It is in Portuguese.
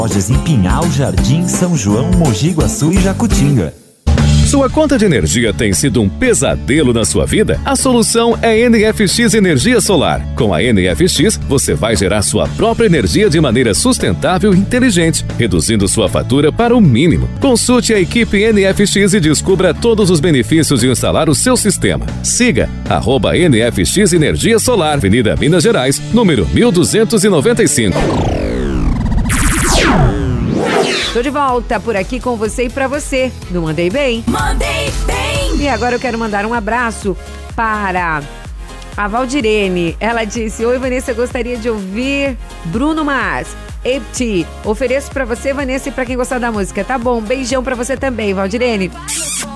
Lojas em Pinhal, Jardim, São João, Mogi Guaçu e Jacutinga. Sua conta de energia tem sido um pesadelo na sua vida? A solução é NFX Energia Solar. Com a NFX, você vai gerar sua própria energia de maneira sustentável e inteligente, reduzindo sua fatura para o mínimo. Consulte a equipe NFX e descubra todos os benefícios de instalar o seu sistema. Siga @NFX Energia Solar, Avenida Minas Gerais, número 1295. Tô de volta por aqui com você e pra você, no Mandei Bem. Mandei Bem! E agora eu quero mandar um abraço para a Valdirene. Ela disse: oi, Vanessa, gostaria de ouvir Bruno Mars, Epti. Ofereço pra você, Vanessa, e pra quem gostar da música. Tá bom, beijão pra você também, Valdirene.